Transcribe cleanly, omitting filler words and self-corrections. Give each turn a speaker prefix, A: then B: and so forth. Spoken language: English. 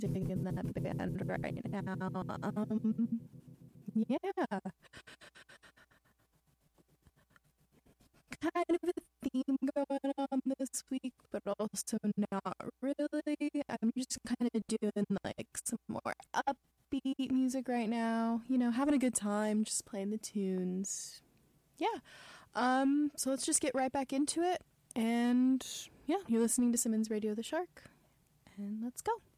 A: in that band right now. Yeah. Kind of a theme going on this week, but also not really. I'm just kind of doing like some more upbeat music right now. You know, having a good time, just playing the tunes. Yeah. So let's just get right back into it. And yeah, you're listening to Simmons Radio the Shark. And let's go.